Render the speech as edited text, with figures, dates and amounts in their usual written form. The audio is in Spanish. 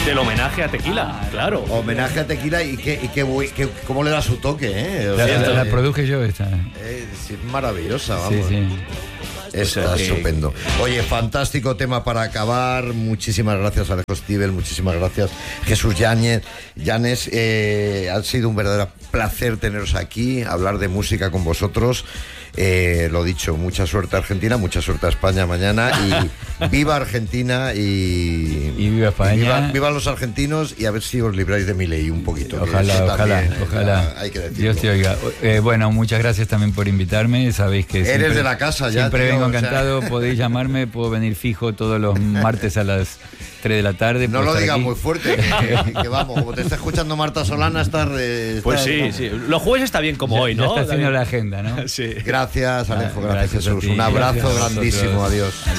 del homenaje a Tequila, claro. Homenaje a Tequila y cómo le da su toque, ¿eh? O sea, La produje yo esta. es maravillosa, vamos. Sí. Está estupendo. Oye, fantástico tema para acabar. Muchísimas gracias, Alejo Stivel. Muchísimas gracias, Jesús Llanes. Ha sido un verdadero placer teneros aquí, hablar de música con vosotros. Lo dicho, mucha suerte a Argentina, mucha suerte a España mañana. Y viva Argentina y viva España. Viva los argentinos, y a ver si os libráis de Milei un poquito. Ojalá. Hay que decirlo. Dios te oiga. Bueno, muchas gracias también por invitarme. Sabéis que eres de la casa ya. Siempre vengo encantado. Podéis llamarme, puedo venir fijo todos los martes a las 3 de la tarde. No lo digas muy fuerte, que vamos, como te está escuchando Marta Solana, pues sí. Los jueves está bien como hoy, ¿no? Ya está haciendo la agenda, ¿no? Sí. Gracias, Alejo, gracias Jesús. Un abrazo grandísimo, adiós.